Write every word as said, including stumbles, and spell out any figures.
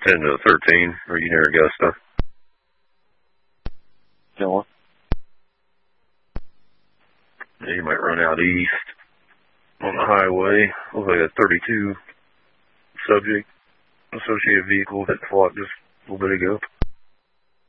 ten to thirteen. Are you near Augusta? No. Yeah, you might run out east on the highway. Looks like a thirty-two subject associated vehicle hit the flock just a little bit ago.